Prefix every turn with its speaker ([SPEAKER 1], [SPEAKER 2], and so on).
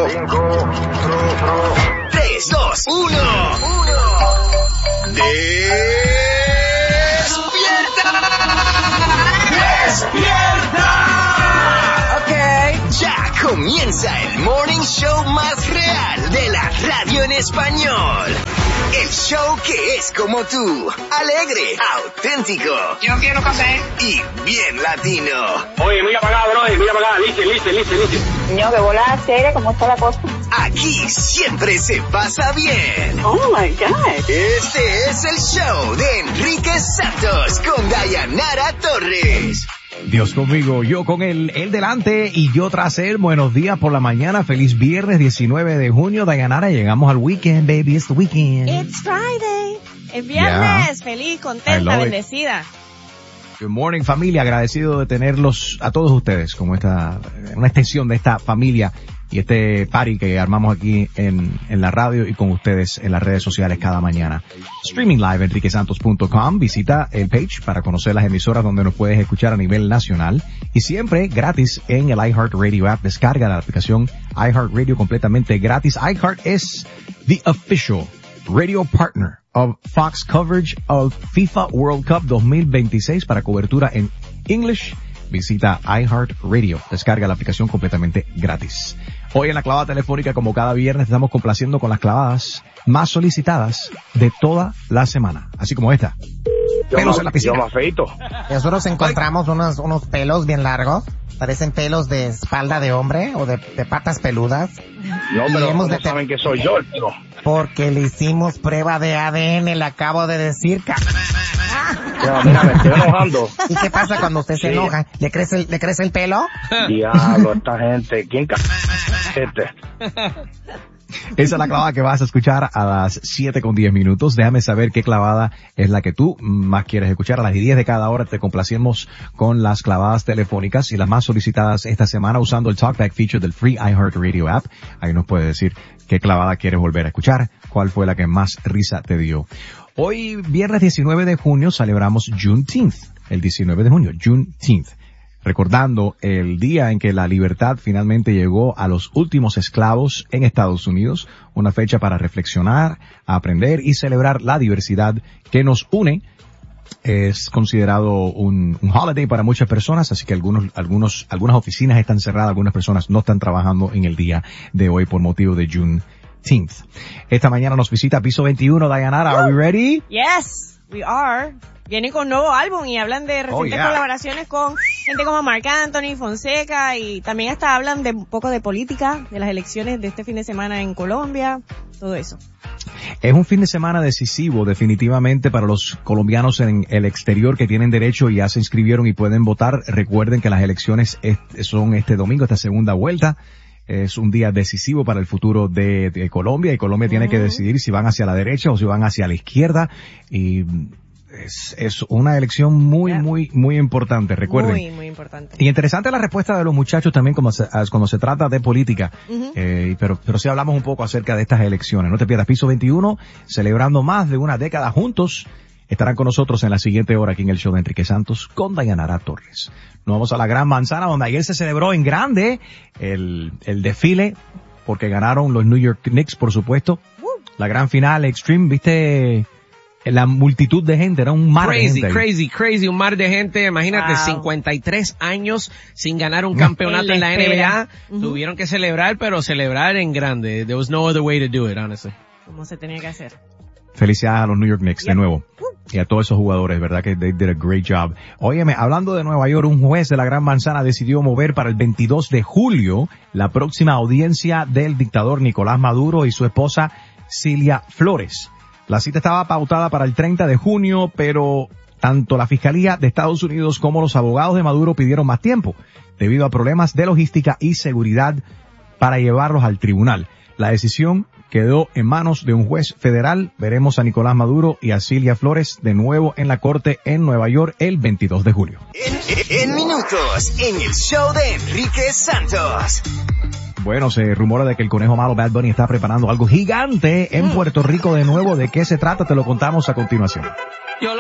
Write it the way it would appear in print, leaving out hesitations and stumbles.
[SPEAKER 1] 3, 2, 1. ¡Despierta! Ok, ya comienza el morning show más real de la radio en español. El show que es como tú, alegre, auténtico.
[SPEAKER 2] Yo quiero café.
[SPEAKER 1] Y bien latino.
[SPEAKER 3] Oye, mira para acá, bro, mira para acá, listen.
[SPEAKER 4] Señor, que bola seria, ¿cómo está la cosa?
[SPEAKER 1] Aquí siempre se pasa bien.
[SPEAKER 4] Oh my God.
[SPEAKER 1] Este es el show de Enrique Santos con Dayanara Torres.
[SPEAKER 5] Dios conmigo, yo con él delante y yo tras él. Buenos días por la mañana, feliz viernes 19 de junio. Dayanara, llegamos al weekend, baby, it's the weekend.
[SPEAKER 6] It's Friday. Es viernes, feliz, contenta, bendecida.
[SPEAKER 5] Good morning, familia, agradecido de tenerlos a todos ustedes como una extensión de esta familia y este party que armamos aquí en la radio y con ustedes en las redes sociales cada mañana. Streaming live enriquesantos.com, visita el page para conocer las emisoras donde nos puedes escuchar a nivel nacional y siempre gratis en el iHeartRadio app. Descarga la aplicación iHeartRadio completamente gratis. iHeart es the official radio partner of Fox coverage of FIFA World Cup 2026 para cobertura en English. Visita iHeartRadio. Descarga la aplicación completamente gratis. Hoy en la clavada telefónica, como cada viernes, estamos complaciendo con las clavadas más solicitadas de toda la semana. Así como esta. Pelos en la piscina.
[SPEAKER 3] Yo me afeito.
[SPEAKER 7] Nosotros encontramos unos pelos bien largos. Parecen pelos de espalda de hombre o de patas peludas.
[SPEAKER 3] No, pero ¿cómo saben que soy yo? No.
[SPEAKER 7] Porque le hicimos prueba de ADN, le acabo de decir.
[SPEAKER 3] Mira, me estoy enojando.
[SPEAKER 7] ¿Y qué pasa cuando usted se enoja? ¿Le crece el pelo?
[SPEAKER 3] Diablo, esta gente. ¿Quién
[SPEAKER 5] Esa es la clavada que vas a escuchar a las 7:10. Déjame saber qué clavada es la que tú más quieres escuchar. A las 10 de cada hora te complacemos con las clavadas telefónicas y las más solicitadas esta semana usando el Talkback feature del Free iHeartRadio app. Ahí nos puedes decir qué clavada quieres volver a escuchar, cuál fue la que más risa te dio. Hoy, viernes 19 de junio, celebramos Juneteenth. El 19 de junio, Juneteenth. Recordando el día en que la libertad finalmente llegó a los últimos esclavos en Estados Unidos, una fecha para reflexionar, aprender y celebrar la diversidad que nos une. Es considerado un holiday para muchas personas, así que algunas oficinas están cerradas, algunas personas no están trabajando en el día de hoy por motivo de Juneteenth. Esta mañana nos visita Piso 21, Dayanara, ¿are we ready?
[SPEAKER 6] Yes, we are. Vienen con nuevo álbum y hablan de recientes colaboraciones con gente como Marc Anthony, Fonseca y también hasta hablan de un poco de política, de las elecciones de este fin de semana en Colombia, todo eso.
[SPEAKER 5] Es un fin de semana decisivo definitivamente para los colombianos en el exterior que tienen derecho y ya se inscribieron y pueden votar. Recuerden que las elecciones son este domingo, esta segunda vuelta. Es un día decisivo para el futuro de Colombia y Colombia tiene que decidir si van hacia la derecha o si van hacia la izquierda y es una elección muy importante, recuerden.
[SPEAKER 6] Muy importante.
[SPEAKER 5] Y interesante la respuesta de los muchachos también cuando se trata de política. Pero sí hablamos un poco acerca de estas elecciones. No te pierdas Piso 21, celebrando más de una década juntos. Estarán con nosotros en la siguiente hora aquí en el show de Enrique Santos con Dayanara Torres. Nos vamos a la Gran Manzana, donde ayer se celebró en grande el desfile, porque ganaron los New York Knicks, por supuesto. La gran final, Extreme, ¿viste? La multitud de gente, era un mar de gente.
[SPEAKER 8] Crazy, un mar de gente. Imagínate, 53 años sin ganar un campeonato en la NBA. Tuvieron que celebrar, pero celebrar en grande. There was no other way to do it, honestly.
[SPEAKER 6] Como se tenía que hacer.
[SPEAKER 5] Felicidades a los New York Knicks de nuevo. Y a todos esos jugadores, ¿verdad? Que they did a great job. Óyeme, hablando de Nueva York, un juez de la Gran Manzana decidió mover para el 22 de julio la próxima audiencia del dictador Nicolás Maduro y su esposa Cilia Flores. La cita estaba pautada para el 30 de junio, pero tanto la Fiscalía de Estados Unidos como los abogados de Maduro pidieron más tiempo, debido a problemas de logística y seguridad para llevarlos al tribunal. La decisión quedó en manos de un juez federal. Veremos a Nicolás Maduro y a Cilia Flores de nuevo en la corte en Nueva York el 22 de julio.
[SPEAKER 1] En minutos, en el show de Enrique Santos.
[SPEAKER 5] Bueno, se rumora de que el conejo malo Bad Bunny está preparando algo gigante en Puerto Rico de nuevo. ¿De qué se trata? Te lo contamos a continuación.